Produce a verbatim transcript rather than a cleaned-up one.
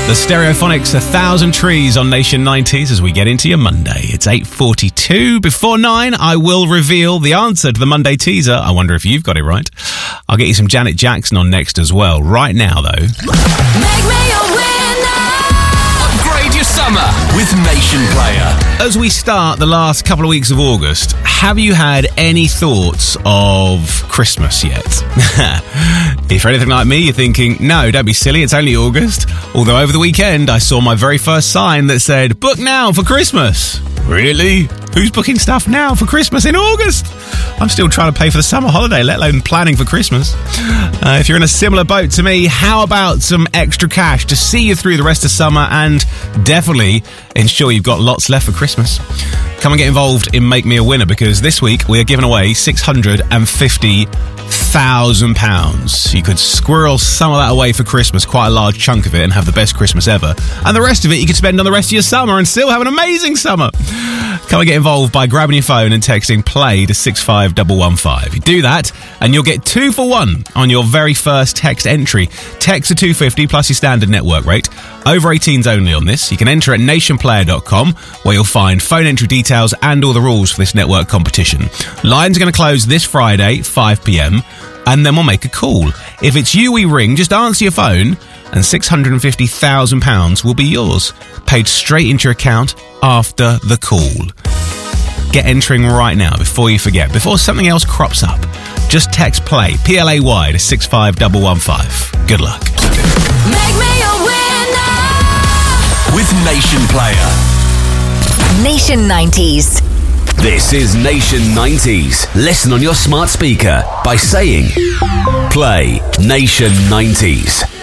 The Stereophonics, A Thousand Trees on Nation nineties as we get into your Monday. It's eight forty-two. Before nine, I will reveal the answer to the Monday teaser. I wonder if you've got it right. I'll get you some Janet Jackson on next as well. Right now, though. Make me a winner! Upgrade your summer with Nation Player. As we start the last couple of weeks of August, have you had any thoughts of Christmas yet? If you're anything like me, you're thinking, no, don't be silly, it's only August. Although over the weekend, I saw my very first sign that said, book now for Christmas. Really? Who's booking stuff now for Christmas in August? I'm still trying to pay for the summer holiday, let alone planning for Christmas. Uh, if you're in a similar boat to me, how about some extra cash to see you through the rest of summer and definitely ensure you've got lots left for Christmas? Come and get involved in Make Me a Winner, because this week we are giving away six hundred fifty thousand pounds. You could squirrel some of that away for Christmas, quite a large chunk of it, and have the best Christmas ever. And the rest of it you could spend on the rest of your summer and still have an amazing summer. Come and get involved by grabbing your phone and texting play to six five one one five. You do that and you'll get two for one on your very first text entry. Text to two fifty plus your standard network rate. Over eighteens only on this. You can enter at nation player dot com, where you'll find phone entry details and all the rules for this network competition. Lines are going to close this Friday, five p.m, and then we'll make a call. If it's you we ring, just answer your phone and six hundred fifty thousand pounds will be yours, paid straight into your account after the call. Get entering right now before you forget, before something else crops up. Just text play, P L A Y, to six five one one five. Good luck. Make me a winner! With Nation Player. Nation nineties. This is Nation nineties. Listen on your smart speaker by saying play Nation nineties.